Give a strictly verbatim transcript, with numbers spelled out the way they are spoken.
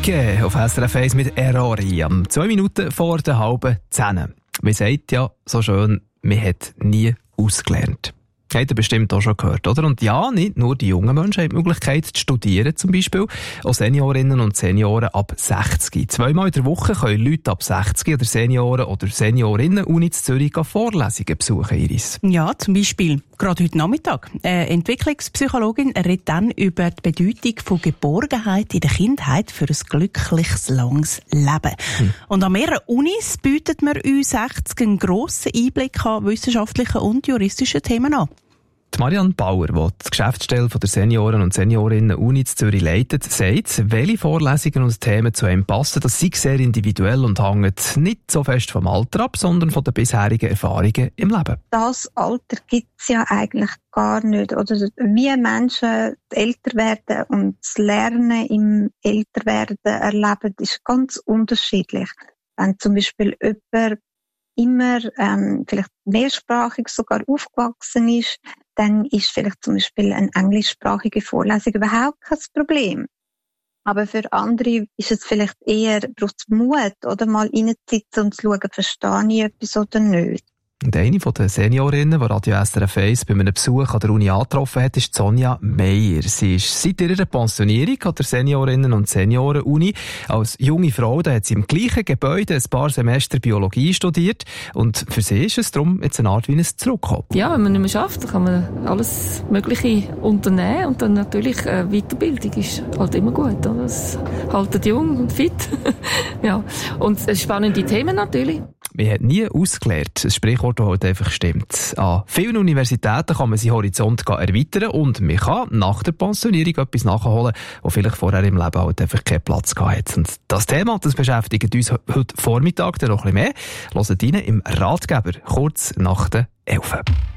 Enrique auf S R F eins mit Errori am zwei Minuten vor der halben zehn. Man sagt ja so schön, man hat nie ausgelernt. Habt ihr bestimmt auch schon gehört, oder? Und ja, nicht nur die jungen Menschen haben die Möglichkeit zu studieren, zum Beispiel. Auch Seniorinnen und Senioren ab sechzig. Zweimal in der Woche können Leute ab sechzig oder Senioren oder Seniorinnen Uni Zürich Vorlesungen besuchen, Iris. Ja, zum Beispiel gerade heute Nachmittag. Eine Entwicklungspsychologin redet dann über die Bedeutung von Geborgenheit in der Kindheit für ein glückliches, langes Leben. Hm. Und an mehreren Unis bietet man uns sechzig einen grossen Einblick an wissenschaftliche und juristische Themen an. Die Marianne Bauer, die die Geschäftsstelle der Senioren und Seniorinnen Uni Zürich leitet, sagt, welche Vorlesungen und Themen zu einem passen. Das sei sehr individuell und hängt nicht so fest vom Alter ab, sondern von den bisherigen Erfahrungen im Leben. Das Alter gibt es ja eigentlich gar nicht. Oder wie Menschen älter werden und das Lernen im Älterwerden erleben, ist ganz unterschiedlich. Wenn zum Beispiel jemand immer ähm, vielleicht mehrsprachig sogar aufgewachsen ist, dann ist vielleicht zum Beispiel eine englischsprachige Vorlesung überhaupt kein Problem. Aber für andere ist es vielleicht eher, braucht es Mut, oder mal reinzusitzen und zu schauen, verstehe ich etwas oder nicht. Und eine der Seniorinnen, die Radio S R F eins bei einem Besuch an der Uni angetroffen hat, ist Sonja Meyer. Sie ist seit ihrer Pensionierung an der Seniorinnen- und Senioren-Uni. Als junge Frau da hat sie im gleichen Gebäude ein paar Semester Biologie studiert. Und für sie ist es darum jetzt eine Art wie ein Zurückkommen. Ja, wenn man nicht mehr schafft, dann kann man alles Mögliche unternehmen. Und dann natürlich äh, Weiterbildung ist halt immer gut. Oder? Es haltet jung und fit. Ja. Und spannende Themen natürlich. Man hat nie ausgelernt. Ein Sprichwort, das halt einfach stimmt. An vielen Universitäten kann man seinen Horizont erweitern und man kann nach der Pensionierung etwas nachholen, wo vielleicht vorher im Leben halt einfach keinen Platz gehabt hat. Und das Thema, das beschäftigt uns heute Vormittag noch ein bisschen mehr. Hört rein im Ratgeber, kurz nach der elf.